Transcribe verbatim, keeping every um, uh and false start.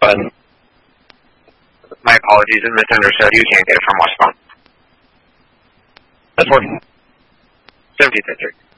button. My apologies, it's misunderstood. You can't get it from Washbone. That's working. seventeenth century.